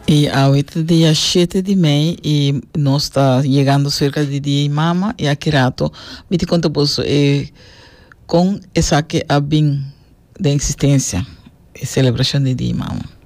Y ahorita día 7 de mayo y nos está llegando cerca de día de mama y aquí rato, me te conto pues con esa que había de existencia, celebración de día de mama.